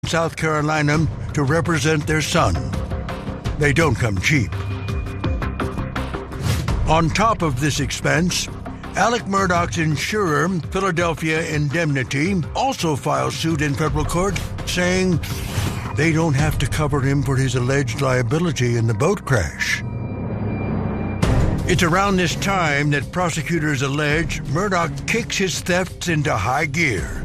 South Carolina to represent their son. They don't come cheap. On top of this expense, Alec Murdaugh's insurer, Philadelphia Indemnity, also filed suit in federal court, saying they don't have to cover him for his alleged liability in the boat crash. It's around this time that prosecutors allege Murdaugh kicks his thefts into high gear.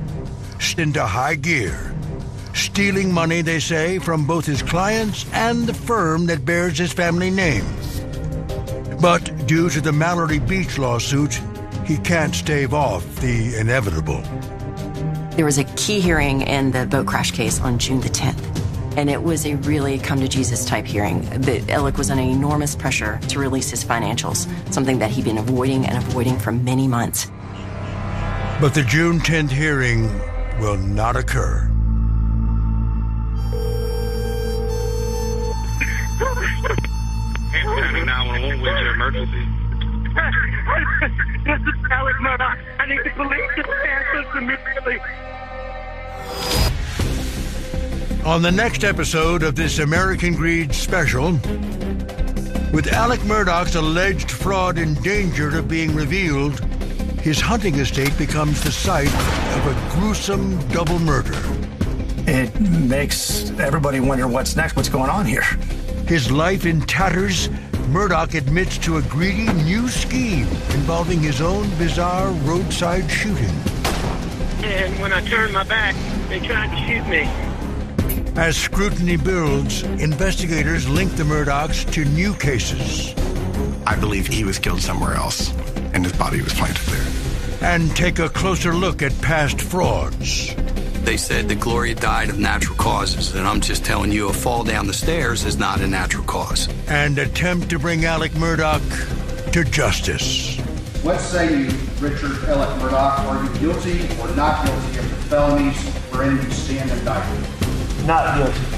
Stealing money, they say, from both his clients and the firm that bears his family name. But due to the Mallory Beach lawsuit, he can't stave off the inevitable. There was a key hearing in the boat crash case on June the 10th. And it was a really come-to-Jesus type hearing. Alec was under enormous pressure to release his financials, something that he'd been avoiding for many months. But the June 10th hearing will not occur. County 911, what's your emergency? This is Alec Murdaugh. I need the police to answer immediately. On the next episode of this American Greed special, with Alec Murdaugh's alleged fraud in danger of being revealed, his hunting estate becomes the site of a gruesome double murder. It makes everybody wonder what's next, what's going on here. His life in tatters, Murdaugh admits to a greedy new scheme involving his own bizarre roadside shooting. And when I turned my back, they tried to shoot me. As scrutiny builds, investigators link the Murdaughs to new cases. I believe he was killed somewhere else, and his body was planted there. And take a closer look at past frauds. They said that Gloria died of natural causes, and I'm just telling you, a fall down the stairs is not a natural cause. And attempt to bring Alec Murdaugh to justice. What say you, Richard Alec Murdaugh? Are you guilty or not guilty of the felonies wherein you stand indicted? Not guilty.